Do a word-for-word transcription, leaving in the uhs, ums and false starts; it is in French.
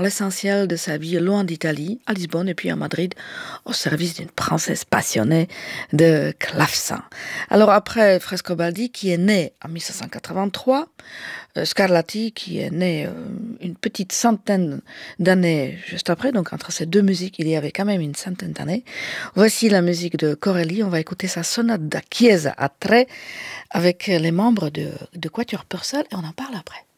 l'essentiel de sa vie loin d'Italie, à Lisbonne et puis à Madrid, au service d'une princesse passionnée de clavecin. Alors après Frescobaldi, qui est né en mille sept cent quatre-vingt-trois, euh, Scarlatti, qui est né euh, une petite centaine d'années juste après, donc entre ces deux musiques, il y avait quand même une centaine d'années. Voici la musique de Corelli, on va écouter sa sonate da Chiesa a tre avec les membres de, de Quatuor Purcell et on en parle après.